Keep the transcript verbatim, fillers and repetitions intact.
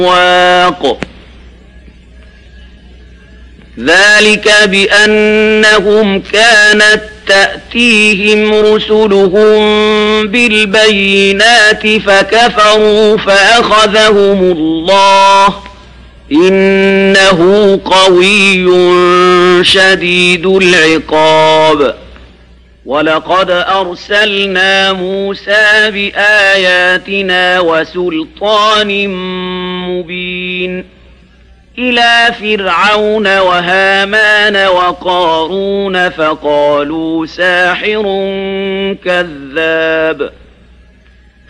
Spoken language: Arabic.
الأسواق ذلك بأنهم كانت تأتيهم رسلهم بالبينات فكفروا فأخذهم الله إنه قوي شديد العقاب. ولقد أرسلنا موسى بآياتنا وسلطان مبين إلى فرعون وهامان وقارون فقالوا ساحر كذاب